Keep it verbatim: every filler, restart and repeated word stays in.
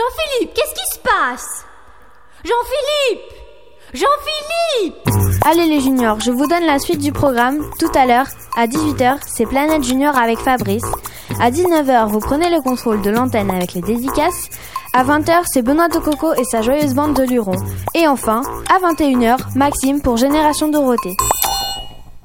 Jean-Philippe, qu'est-ce qui se passe? Jean-Philippe! Jean-Philippe! Allez les juniors, je vous donne la suite du programme. Tout à l'heure, à dix-huit heures, c'est Planète Junior avec Fabrice. À dix-neuf heures, vous prenez le contrôle de l'antenne avec les dédicaces. À vingt heures, c'est Benoît de Coco et sa joyeuse bande de lurons. Et enfin, à vingt et une heures, Maxime pour Génération Dorothée.